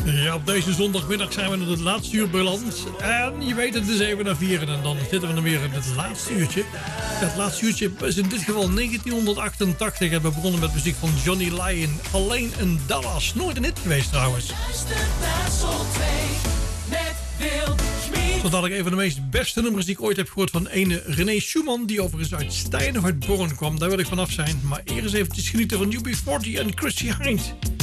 Ja, op deze zondagmiddag zijn we in het laatste uur beland. En je weet het is even naar 4 en dan zitten we dan weer in het laatste uurtje. Het laatste uurtje is in dit geval 1988. En we begonnen met muziek van Johnny Lyon. Alleen in Dallas. Nooit een hit geweest trouwens. Zodat ik een van de meest beste nummers die ik ooit heb gehoord van ene René Schumann, die overigens uit Stijn of uit Born kwam. Daar wil ik vanaf zijn. Maar eerst eventjes genieten van UB40 en Chrissy Hynde.